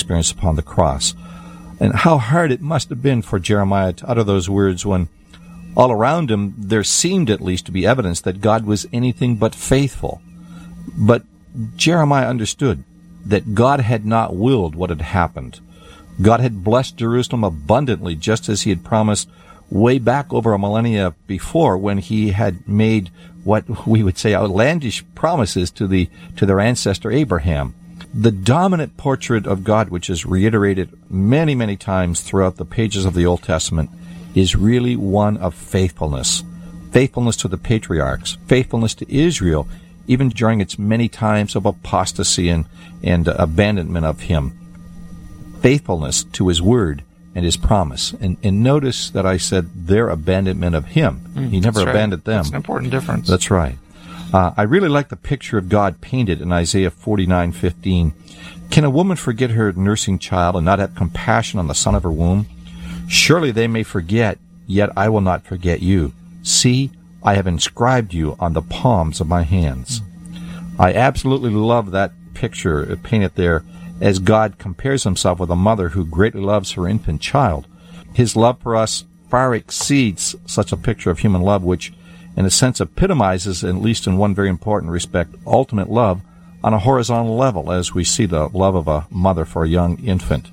experienced upon the cross. And how hard it must have been for Jeremiah to utter those words when all around him there seemed at least to be evidence that God was anything but faithful. But Jeremiah understood that God had not willed what had happened. God had blessed Jerusalem abundantly, just as he had promised way back over a millennia before, when he had made what we would say outlandish promises to their ancestor Abraham. The dominant portrait of God, which is reiterated many, many times throughout the pages of the Old Testament, is really one of faithfulness. Faithfulness to the patriarchs, faithfulness to Israel, even during its many times of apostasy and abandonment of him. Faithfulness to his word and his promise. And notice that I said their abandonment of him. He never abandoned them. That's an important difference. That's right. I really like the picture of God painted in Isaiah 49:15. Can a woman forget her nursing child and not have compassion on the son of her womb? Surely they may forget, yet I will not forget you. See, I have inscribed you on the palms of my hands. I absolutely love that picture painted there as God compares himself with a mother who greatly loves her infant child. His love for us far exceeds such a picture of human love, which in a sense epitomizes, at least in one very important respect, ultimate love on a horizontal level, as we see the love of a mother for a young infant.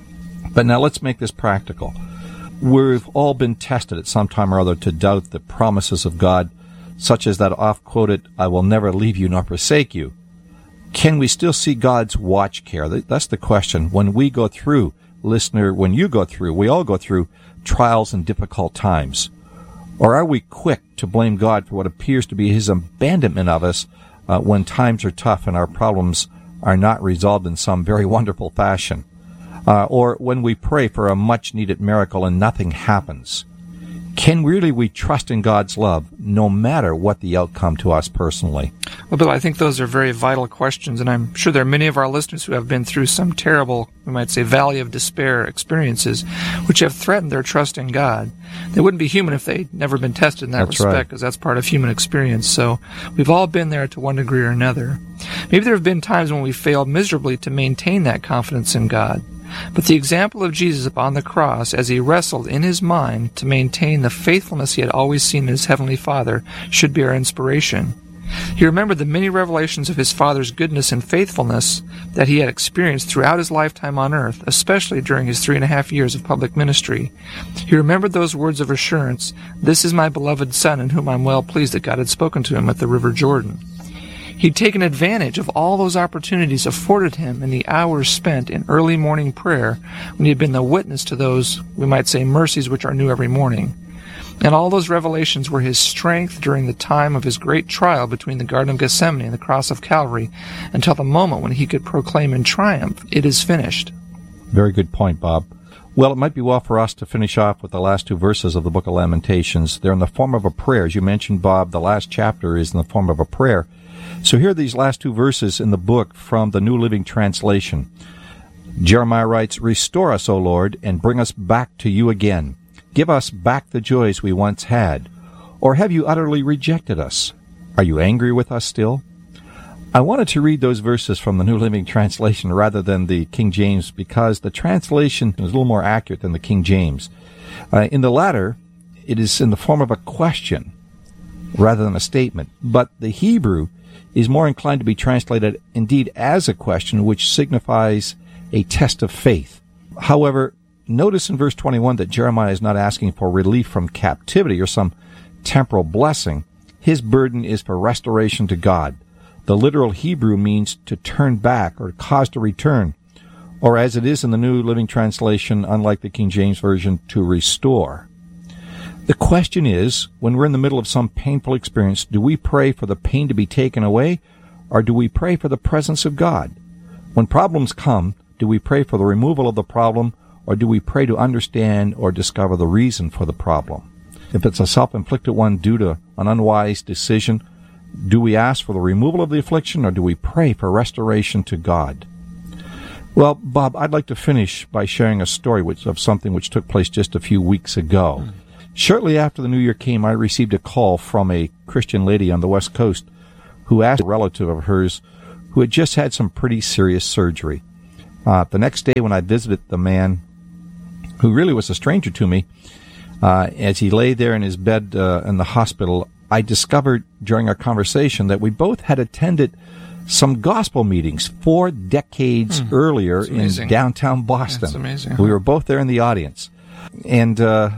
But now let's make this practical. We've all been tested at some time or other to doubt the promises of God, such as that oft-quoted, I will never leave you nor forsake you. Can we still see God's watch care? That's the question. When we go through, listener, when you go through, we all go through trials and difficult times. Or are we quick to blame God for what appears to be his abandonment of us when times are tough and our problems are not resolved in some very wonderful fashion? Or when we pray for a much-needed miracle and nothing happens? Can really we trust in God's love no matter what the outcome to us personally? Well, Bill, I think those are very vital questions, and I'm sure there are many of our listeners who have been through some terrible, we might say, valley of despair experiences which have threatened their trust in God. They wouldn't be human if they'd never been tested in that respect, because that's part of human experience. So we've all been there to one degree or another. Maybe there have been times when we failed miserably to maintain that confidence in God. But the example of Jesus upon the cross, as he wrestled in his mind to maintain the faithfulness he had always seen in his heavenly Father, should be our inspiration. He remembered the many revelations of his Father's goodness and faithfulness that he had experienced throughout his lifetime on earth, especially during his 3.5 years of public ministry. He remembered those words of assurance, "This is my beloved Son, in whom I am well pleased," that God had spoken to him at the River Jordan. He'd taken advantage of all those opportunities afforded him in the hours spent in early morning prayer when he had been the witness to those, we might say, mercies which are new every morning. And all those revelations were his strength during the time of his great trial between the Garden of Gethsemane and the cross of Calvary, until the moment when he could proclaim in triumph, "It is finished." Very good point, Bob. Well, it might be well for us to finish off with the last two verses of the book of Lamentations. They're in the form of a prayer. As you mentioned, Bob, the last chapter is in the form of a prayer. So here are these last two verses in the book from the New Living Translation. Jeremiah writes, "Restore us, O Lord, and bring us back to you again. Give us back the joys we once had. Or have you utterly rejected us? Are you angry with us still?" I wanted to read those verses from the New Living Translation rather than the King James because the translation is a little more accurate than the King James. In the latter, it is in the form of a question rather than a statement. But the Hebrew is more inclined to be translated indeed as a question, which signifies a test of faith. However, notice in verse 21 that Jeremiah is not asking for relief from captivity or some temporal blessing. His burden is for restoration to God. The literal Hebrew means to turn back or cause to return, or as it is in the New Living Translation, unlike the King James Version, to restore. The question is, when we're in the middle of some painful experience, do we pray for the pain to be taken away, or do we pray for the presence of God? When problems come, do we pray for the removal of the problem, or do we pray to understand or discover the reason for the problem? If it's a self-inflicted one due to an unwise decision, do we ask for the removal of the affliction, or do we pray for restoration to God? Well, Bob, I'd like to finish by sharing a story of something which took place just a few weeks ago. Shortly after the New Year came, I received a call from a Christian lady on the West Coast who asked a relative of hers who had just had some pretty serious surgery. The next day when I visited the man who really was a stranger to me, as he lay there in his bed in the hospital, I discovered during our conversation that we both had attended some gospel meetings 4 decades earlier in downtown Boston. That's amazing. We were both there in the audience. And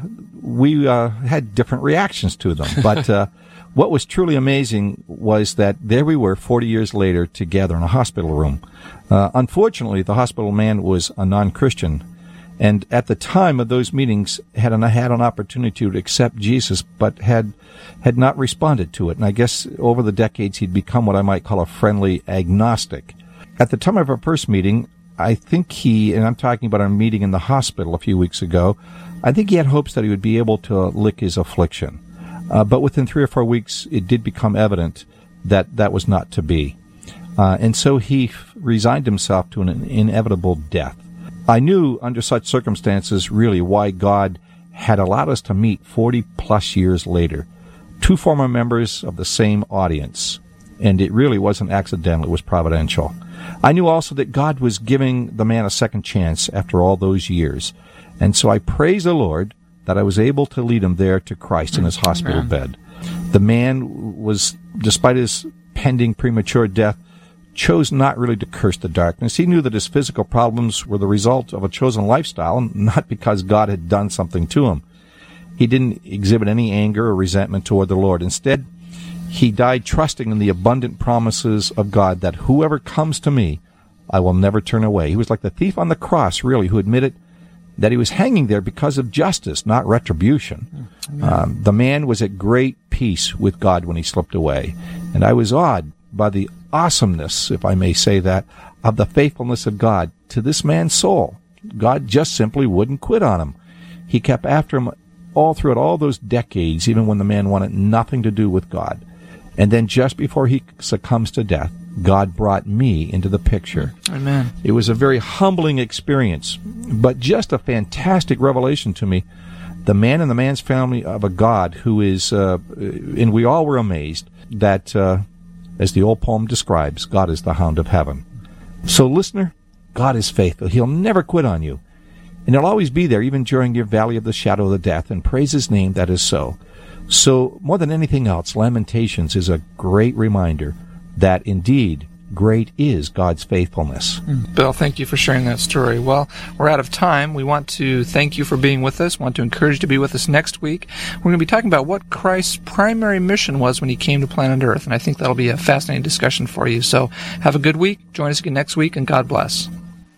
we had different reactions to them. But what was truly amazing was that there we were 40 years later together in a hospital room. Unfortunately, the hospital man was a non-Christian. And at the time of those meetings, had an opportunity to accept Jesus, but had not responded to it. And I guess over the decades, he'd become what I might call a friendly agnostic. At the time of our first meeting, I think and I'm talking about our meeting in the hospital a few weeks ago, I think he had hopes that he would be able to lick his affliction. But within 3 or 4 weeks, it did become evident that that was not to be. And so he resigned himself to an inevitable death. I knew under such circumstances really why God had allowed us to meet 40-plus years later, 2 former members of the same audience, and it really wasn't accidental, it was providential. I knew also that God was giving the man a second chance after all those years, and so I praise the Lord that I was able to lead him there to Christ in his hospital bed. The man was, despite his pending premature death, chose not really to curse the darkness. He knew that his physical problems were the result of a chosen lifestyle, not because God had done something to him. He didn't exhibit any anger or resentment toward the Lord. Instead, he died trusting in the abundant promises of God that whoever comes to me, I will never turn away. He was like the thief on the cross, really, who admitted that he was hanging there because of justice, not retribution. The man was at great peace with God when he slipped away. And I was awed by the awesomeness, if I may say that, of the faithfulness of God to this man's soul. God just simply wouldn't quit on him. He kept after him all throughout all those decades, even when the man wanted nothing to do with God. And then just before he succumbs to death, God brought me into the picture. Amen. It was a very humbling experience, but just a fantastic revelation to me. The man and the man's family of a God who is, and we all were amazed that, as the old poem describes, God is the hound of heaven. So, listener, God is faithful. He'll never quit on you. And he'll always be there, even during your valley of the shadow of the death. And praise his name, that is so. So, more than anything else, Lamentations is a great reminder that, indeed, great is God's faithfulness. Bill, thank you for sharing that story. Well, we're out of time. We want to thank you for being with us. We want to encourage you to be with us next week. We're going to be talking about what Christ's primary mission was when he came to planet Earth, and I think that'll be a fascinating discussion for you. So have a good week. Join us again next week, and God bless.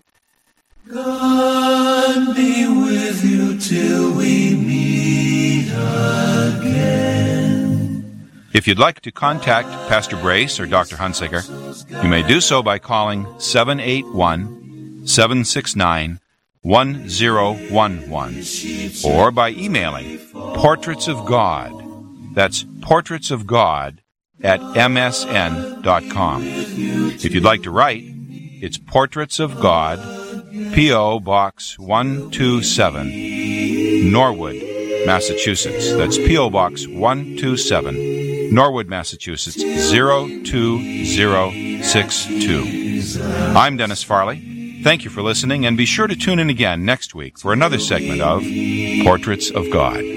God be with you till we meet again. If you'd like to contact Pastor Brace or Dr. Hunsaker, you may do so by calling 781-769-1011 or by emailing Portraits of God. That's Portraits of God at msn.com. If you'd like to write, it's Portraits of God, P.O. Box 127, Norwood, Massachusetts. That's P.O. Box 127, Norwood, Massachusetts, 02062. I'm Dennis Farley. Thank you for listening, and be sure to tune in again next week for another segment of Portraits of God.